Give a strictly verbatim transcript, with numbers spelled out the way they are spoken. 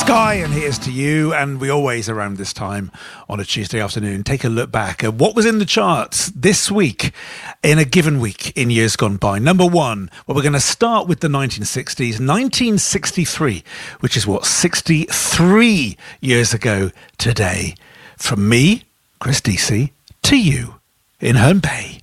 Sky, and here's to you. And we always, around this time on a Tuesday afternoon, take a look back at what was in the charts this week in a given week in years gone by. Number one, well, we're going to start with the nineteen sixties, nineteen sixty-three, which is what, sixty-three years ago today. From me, Chris Deasy, to you in Herne Bay.